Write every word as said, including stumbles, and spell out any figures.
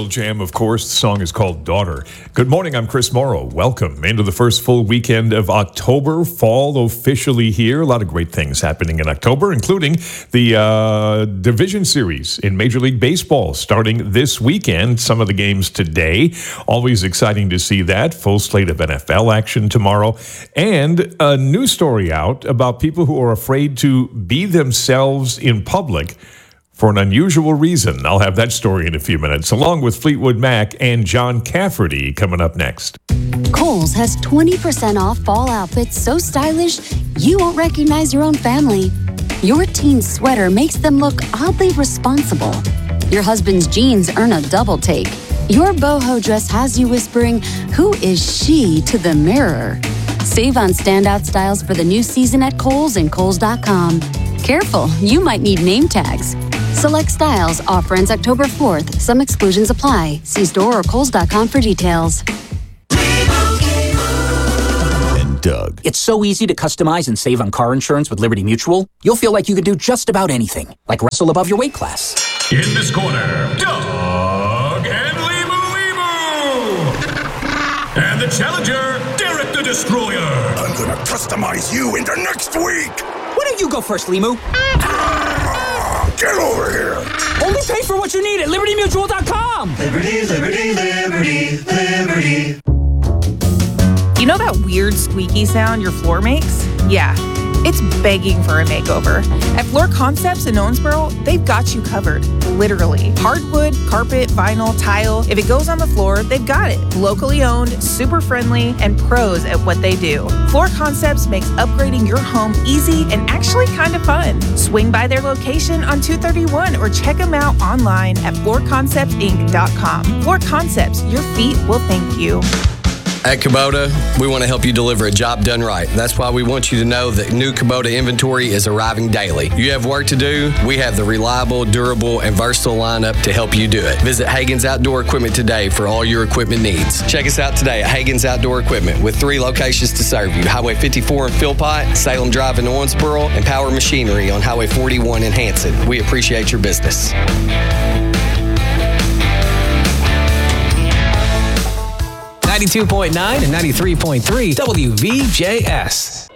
Jam, of course. The song is called Daughter. Good morning, I'm Chris Morrow. Welcome into the first full weekend of October. Fall officially here. A lot of great things happening in October, including the uh, Division Series in Major League Baseball starting this weekend. Some of the games today. Always exciting to see that. Full slate of N F L action tomorrow. And a new story out about people who are afraid to be themselves in public for an unusual reason. I'll have that story in a few minutes, along with Fleetwood Mac and John Cafferty coming up next. Kohl's has twenty percent off fall outfits so stylish you won't recognize your own family. Your teen's sweater makes them look oddly responsible. Your husband's jeans earn a double take. Your boho dress has you whispering, "Who is she?" to the mirror. Save on standout styles for the new season at Kohl's and Kohl's dot com. Careful, you might need name tags. Select styles. Offer ends October fourth. Some exclusions apply. See store or Kohl's dot com for details. And Doug. It's so easy to customize and save on car insurance with Liberty Mutual. You'll feel like you could do just about anything, like wrestle above your weight class. In this corner, Doug and Limu Limu. And the challenger, Derek the Destroyer. I'm gonna customize you into next week. Why don't you go first, Limu? Get over here! Only pay for what you need at Liberty Mutual dot com! Liberty, Liberty, Liberty, Liberty. You know that weird squeaky sound your floor makes? Yeah, it's begging for a makeover. At Floor Concepts in Owensboro, they've got you covered, literally. Hardwood, carpet, vinyl, tile. If it goes on the floor, they've got it. Locally owned, super friendly, and pros at what they do. Floor Concepts makes upgrading your home easy and actually kind of fun. Swing by their location on two thirty-one or check them out online at floor concepts inc dot com. Floor Concepts, your feet will thank you. At Kubota, we want to help you deliver a job done right. That's why we want you to know that new Kubota inventory is arriving daily. You have work to do, we have the reliable, durable, and versatile lineup to help you do it. Visit Hagen's Outdoor Equipment today for all your equipment needs. Check us out today at Hagen's Outdoor Equipment with three locations to serve you. Highway fifty-four in Philpott, Salem Drive in Owensboro, and Power Machinery on Highway forty-one in Hanson. We appreciate your business. ninety-two point nine and ninety-three point three W V J S.